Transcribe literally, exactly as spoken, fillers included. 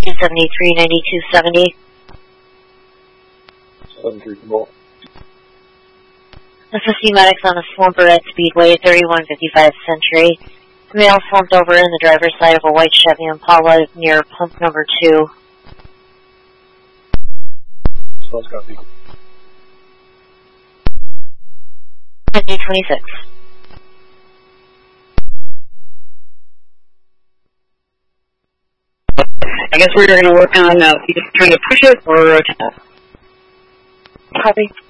two seventy-three, ninety-two seventy. seven three Volt. This is C-Medics on the Swamper at Speedway, thirty-one fifty-five Century. The male slumped over in the driver's side of a white Chevy Impala near pump number two. Sounds copy. ninety twenty-six. I guess we're going to work on uh, either trying to push it or uh, Copy.